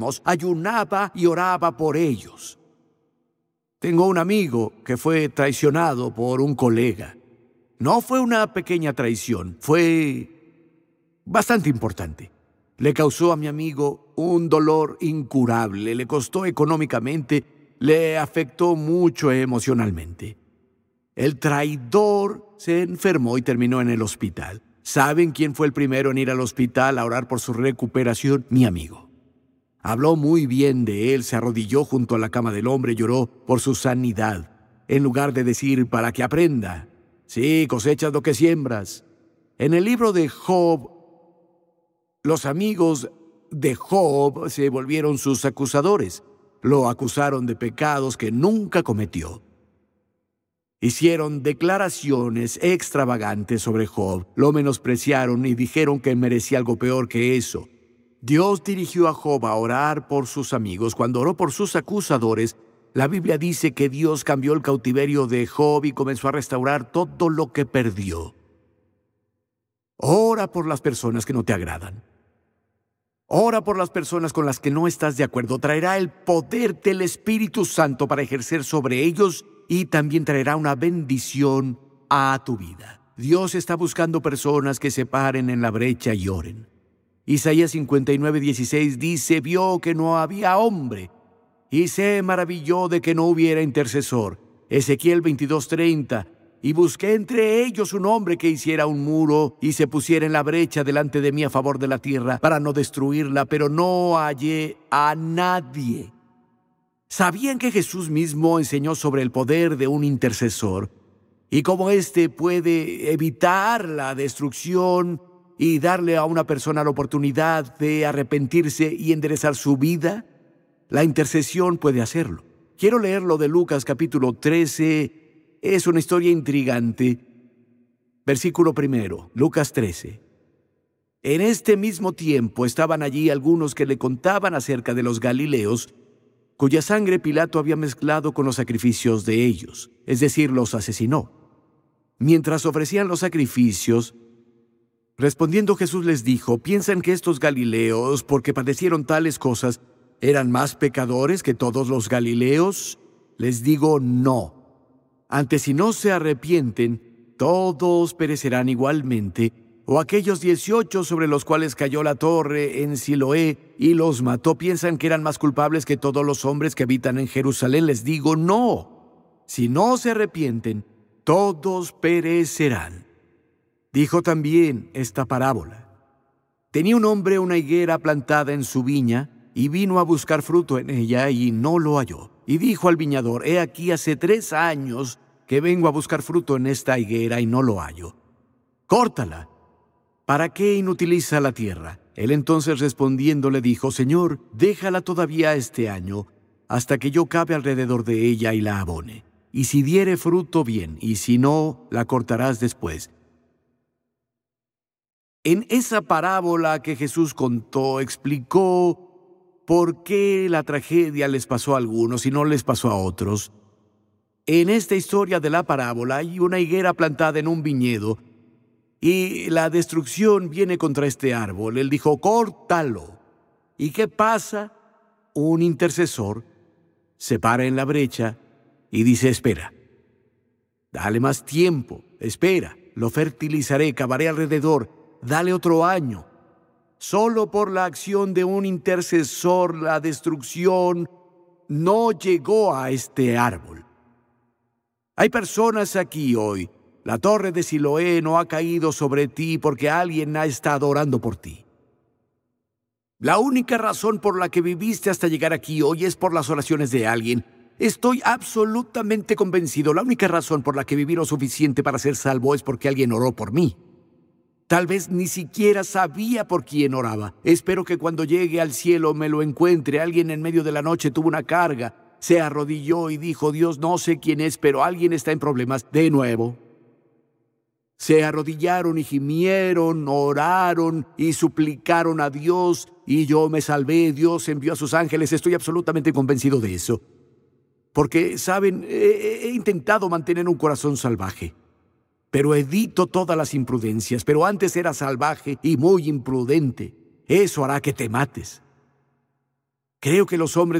enfermos, ayunaba y oraba por ellos. Tengo un amigo que fue traicionado por un colega. No fue una pequeña traición, fue bastante importante. Le causó a mi amigo un dolor incurable, le costó económicamente, le afectó mucho emocionalmente. El traidor se enfermó y terminó en el hospital. ¿Saben quién fue el primero en ir al hospital a orar por su recuperación? Mi amigo. Habló muy bien de él, se arrodilló junto a la cama del hombre y lloró por su sanidad, en lugar de decir para que aprenda. Sí, cosechas lo que siembras. En el libro de Job, los amigos de Job se volvieron sus acusadores. Lo acusaron de pecados que nunca cometió. Hicieron declaraciones extravagantes sobre Job, lo menospreciaron y dijeron que merecía algo peor que eso. Dios dirigió a Job a orar por sus amigos. Cuando oró por sus acusadores, la Biblia dice que Dios cambió el cautiverio de Job y comenzó a restaurar todo lo que perdió. Ora por las personas que no te agradan. Ora por las personas con las que no estás de acuerdo. Traerá el poder del Espíritu Santo para ejercer sobre ellos y también traerá una bendición a tu vida. Dios está buscando personas que se paren en la brecha y oren. Isaías 59:16 dice: vio que no había hombre y se maravilló de que no hubiera intercesor. Ezequiel 22:30: y busqué entre ellos un hombre que hiciera un muro y se pusiera en la brecha delante de mí a favor de la tierra para no destruirla, pero no hallé a nadie. ¿Sabían que Jesús mismo enseñó sobre el poder de un intercesor y cómo éste puede evitar la destrucción y darle a una persona la oportunidad de arrepentirse y enderezar su vida? La intercesión puede hacerlo. Quiero leer lo de Lucas capítulo 13. Es una historia intrigante. Versículo 1, Lucas 13. En este mismo tiempo estaban allí algunos que le contaban acerca de los galileos, cuya sangre Pilato había mezclado con los sacrificios de ellos, es decir, los asesinó. Mientras ofrecían los sacrificios, respondiendo Jesús les dijo: ¿piensan que estos galileos, porque padecieron tales cosas, eran más pecadores que todos los galileos? Les digo, no. Antes, si no se arrepienten, todos perecerán igualmente. O aquellos 18 sobre los cuales cayó la torre en Siloé y los mató, ¿piensan que eran más culpables que todos los hombres que habitan en Jerusalén? Les digo, no. Si no se arrepienten, todos perecerán. Dijo también esta parábola: tenía un hombre una higuera plantada en su viña, y vino a buscar fruto en ella, y no lo halló. Y dijo al viñador: he aquí, hace 3 años que vengo a buscar fruto en esta higuera, y no lo hallo. Córtala. ¿Para qué inutiliza la tierra? Él entonces respondiendo le dijo: Señor, déjala todavía este año, hasta que yo cabe alrededor de ella y la abone. Y si diere fruto, bien, y si no, la cortarás después. En esa parábola que Jesús contó, explicó por qué la tragedia les pasó a algunos y no les pasó a otros. En esta historia de la parábola hay una higuera plantada en un viñedo, y la destrucción viene contra este árbol. Él dijo: córtalo. ¿Y qué pasa? Un intercesor se para en la brecha y dice: espera, dale más tiempo, espera, lo fertilizaré, cavaré alrededor, dale otro año. Solo por la acción de un intercesor la destrucción no llegó a este árbol. Hay personas aquí hoy. La torre de Siloé no ha caído sobre ti porque alguien ha estado orando por ti. La única razón por la que viviste hasta llegar aquí hoy es por las oraciones de alguien. Estoy absolutamente convencido. La única razón por la que viví lo suficiente para ser salvo es porque alguien oró por mí. Tal vez ni siquiera sabía por quién oraba. Espero que cuando llegue al cielo me lo encuentre. Alguien en medio de la noche tuvo una carga, se arrodilló y dijo: Dios, no sé quién es, pero alguien está en problemas. De nuevo, se arrodillaron y gimieron, oraron y suplicaron a Dios, y yo me salvé. Dios envió a sus ángeles. Estoy absolutamente convencido de eso. Porque, ¿saben? He intentado mantener un corazón salvaje, pero evito todas las imprudencias. Pero antes era salvaje y muy imprudente. Eso hará que te mates. Creo que los hombres